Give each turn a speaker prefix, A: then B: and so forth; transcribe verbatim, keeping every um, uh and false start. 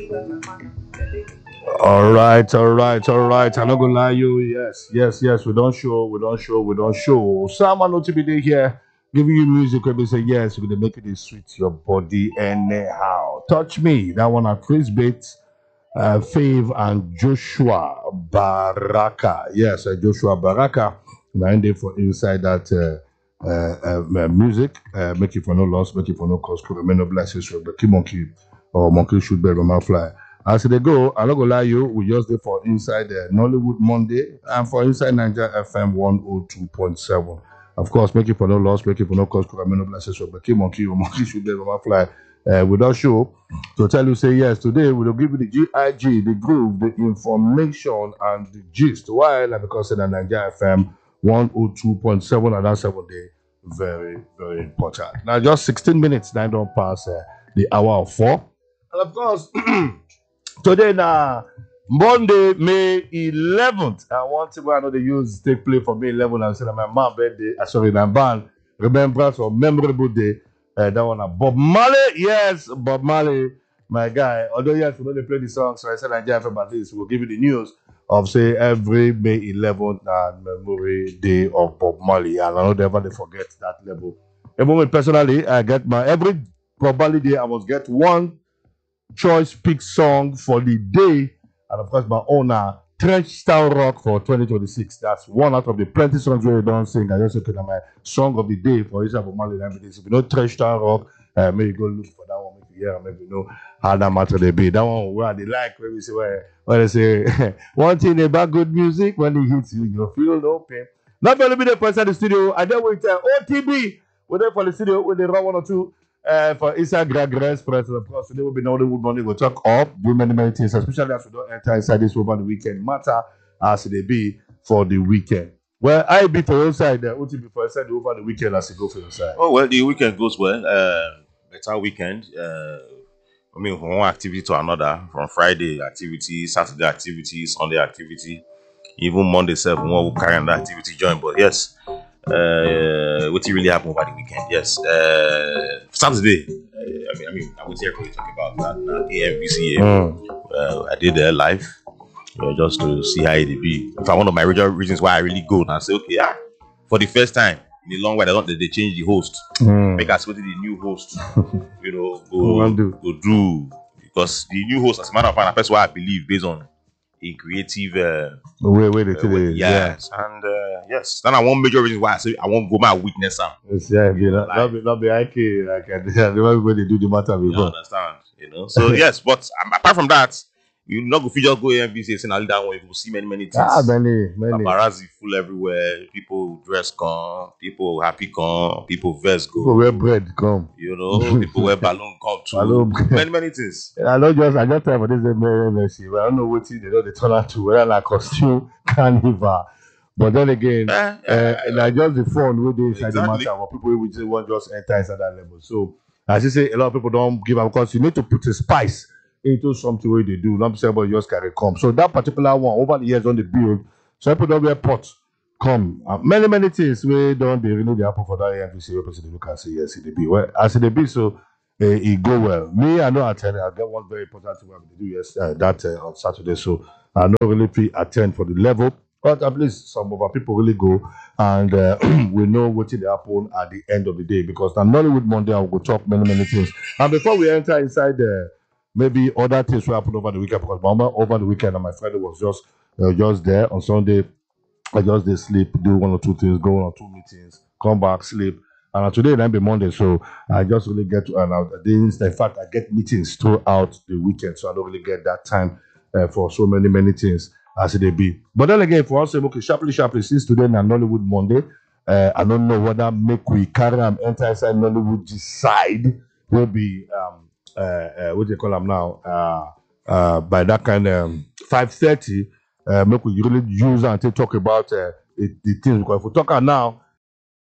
A: All right, all right, all right. I'm not gonna lie you. Yes, yes, yes. We don't show, we don't show, we don't show. Someone not to be there here giving you music where we say yes, we're gonna make it sweet your body anyhow. Touch me. That one at Chris Bates, uh, Fave, and Joshua Baraka. Yes, uh, Joshua Baraka. Nine day for inside that uh, uh, uh, music. Uh, make it for no loss, make it for no cost. Remain no blessings. Keep monkey or monkey should be man fly. As they go, I'm not gonna lie you, we just did for inside the uh, Nollywood Monday and for inside Niger F M one oh two point seven. Of course, make it for no loss, make it for no cost, because I mean no blessings, but keep monkey or monkey should be my fly. Uh, without show to tell you, say yes, today we'll give you the G I G, the groove, the information, and the gist. Why? Like because in Niger F M one oh two point seven and that seven day, very, very important. Now, just sixteen minutes, nine don't pass uh, the hour of four. And of course, today now Monday, May eleventh. And one thing I know they use take play for May eleventh and say that my mom birthday, uh, sorry, my band remembrance or memorable day. Uh, that one, uh, Bob Marley, yes, Bob Marley, my guy. Although yes, we know they play the song, so I said Nigeria F M at least we'll give you the news of say every May eleventh and memory day of Bob Marley. And I know never they forget that level. Even me personally, I get my every Bob Marley day, I must get one choice pick song for the day, and of course my owner Trench Style Rock for twenty twenty-six. That's one out of the plenty songs where you don't sing. I just said my song of the day for Isha Bob Marley every day. So if you know Trench Style Rock, uh, maybe go look for that one. Maybe yeah, maybe you know how that matter they be. That one where they like where we say where, where they say one thing about good music, when it hits you, you feel no pain. Not only be there for inside the studio, I then with uh, O T B. We're there for the studio with the run one or two. Uh, for inside Greg Express, of course, today will be Nollywood Monday. We'll talk up, do many, many things, especially as we don't enter inside this over the weekend. Matter as they be for the weekend. Well, I be for your side, uh, O T B for your side over the weekend as you go for your side.
B: Oh, well, the weekend goes well. Uh, better weekend. Uh, I mean, from one activity to another, from Friday activity, Saturday activity, Sunday activity, even Monday, seven, one will carry on that activity join. But yes, uh, what really happened over the weekend? Yes, uh, Saturday. Uh, I mean, I mean, I would say everybody talk about that, that A M V C A. Mm. Uh, I did it live, uh, just to see how it be. In fact, one of my original reasons why I really go and I say, okay, yeah, for the first time in a long while, they don't they, they change the host. Mm. Make us go to the new host. You know, go do. go do because the new host, as a matter of fact, that's what I believe based on a creative uh,
A: way, way, uh, way
B: yes, yeah. and uh, yes, that's one major reason why I say I won't go my witness am.
A: Yes, yeah, yeah, that, that be not be I K like the way they do the matter before.
B: You understand, you know. So yes, but um, apart from that, you not go just go A M V C A and all that one. You will see many, many things.
A: Ah, many, many.
B: Paparazzi full everywhere. People dress come. People happy come. People vest go.
A: People wear bread come.
B: You know, people wear balloon come too. Balloon. Many, many things.
A: I don't just, I just try for this emergency, but I don't know what they know they turn out to whether like costume, carnival. But then again, uh, uh, uh, like just the fun with the inside exactly. the matter, but people will just want just enter inside that level. So as you say, a lot of people don't give up because you need to put a spice into something where they do, not say about just carry come. So that particular one over the years on the build, so people don't wear pots come. Uh, many, many things where don't they really happen for that A M V C A person they look and say yes, it be well as it be so uh, it go well. Me, I know attend. I get one very important thing we have to do yes uh, that uh, on Saturday. So I know really pre attend for the level, but at least some of our people really go and uh, we know what will happen at the end of the day because now Nollywood Monday I will talk many, many things. And before we enter inside the uh, maybe other things will happen over the weekend because Mama over the weekend and my Friday was just uh, just there. On Sunday, I just did sleep, do one or two things, go on or two meetings, come back, sleep. And uh, today then be Monday, so I just really get to and uh, in fact I get meetings throughout the weekend, so I don't really get that time uh, for so many many things as it be. But then again, for us, okay, sharply, sharply, since today na Nollywood Monday, uh, I don't know whether make we carry them enter inside Nollywood side will be um. Uh, uh, what do you call them now? Uh, uh, by that kind of um, five thirty, uh, make we really use and talk about uh, it, the things. Because if we talk now,